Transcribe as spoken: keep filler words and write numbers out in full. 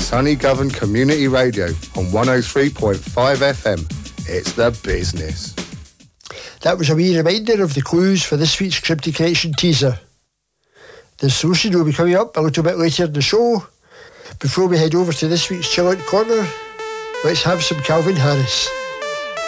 Sunny Govan Community Radio on one oh three point five F M. It's the business. That was a wee reminder of the clues for this week's Cryptic Connection teaser. The solution will be coming up a little bit later in the show. Before we head over to this week's Chill Out Corner, let's have some Calvin Harris.